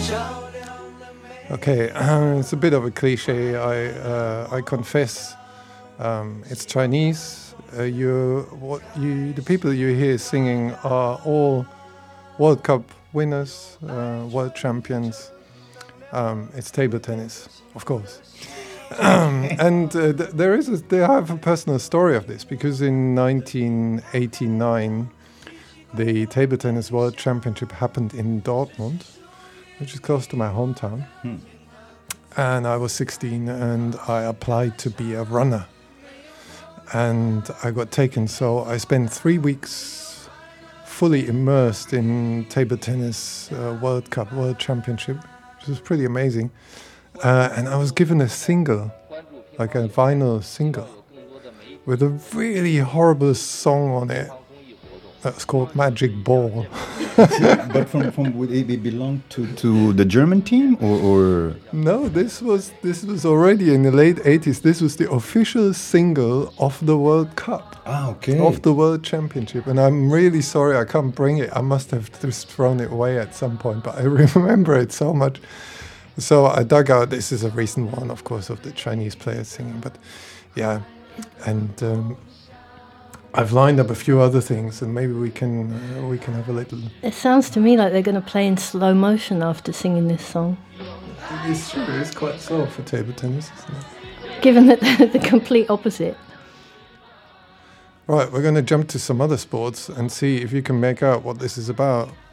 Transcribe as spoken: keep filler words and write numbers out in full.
Okay, it's a bit of a cliche. I uh, I confess, um, it's Chinese. Uh, you what you the people you hear singing are all World Cup winners, uh, world champions. Um, it's table tennis, of course. Um, and uh, th- there is a, they have a personal story of this, because in nineteen eighty-nine, the table tennis world championship happened in Dortmund, which is close to my hometown. Hmm. And I was sixteen, and I applied to be a runner. And I got taken, so I spent three weeks fully immersed in table tennis uh, World Cup, World Championship, which was pretty amazing. Uh, and I was given a single, like a vinyl single, with a really horrible song on it. That's called Magic Ball. But from, from would it belong to, to the German team or, or No, this was this was already in the late eighties. This was the official single of the World Cup, ah okay of the World Championship. And I'm really sorry I can't bring it. I must have just thrown it away at some point, but I remember it so much. So I dug out. This is a recent one, of course, of the Chinese players singing. But yeah, and. Um, I've lined up a few other things, and maybe we can uh, we can have a little. It sounds to me like they're going to play in slow motion after singing this song. It's true. It's quite slow for table tennis, isn't it? Given that they're the complete opposite. Right, we're going to jump to some other sports and see if you can make out what this is about.